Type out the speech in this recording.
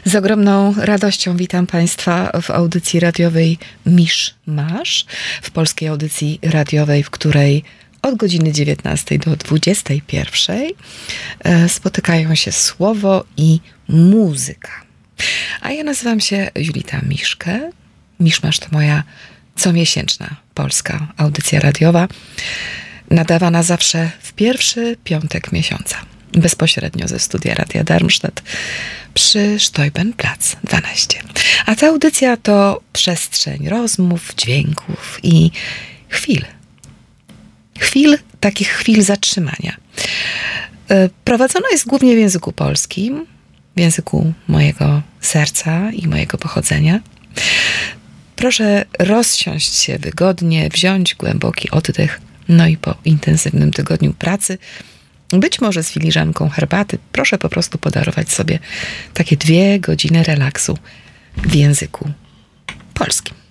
Z ogromną radością witam Państwa w audycji radiowej Misz Masz, w polskiej audycji radiowej, w której od godziny 19 do 21 spotykają się słowo i muzyka. A ja nazywam się Julita Miszke. Misz Masz to moja comiesięczna polska audycja radiowa, nadawana zawsze w pierwszy piątek miesiąca, bezpośrednio ze studia Radia Darmstadt przy Steubenplatz 12. A ta audycja to przestrzeń rozmów, dźwięków i chwil. Takich chwil zatrzymania. Prowadzona jest głównie w języku polskim, w języku mojego serca i mojego pochodzenia. Proszę rozsiąść się wygodnie, wziąć głęboki oddech, no i po intensywnym tygodniu pracy, być może z filiżanką herbaty, proszę po prostu podarować sobie takie 2 godziny relaksu w języku polskim.